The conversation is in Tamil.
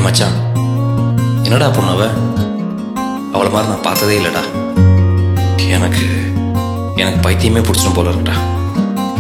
மச்சான், என்னடா பொண்ணு அவளை மாதிரி நான் பார்த்ததே இல்லைடா. எனக்கு எனக்கு பைத்தியமே பிடிச்சிடும் போல இருக்குடா.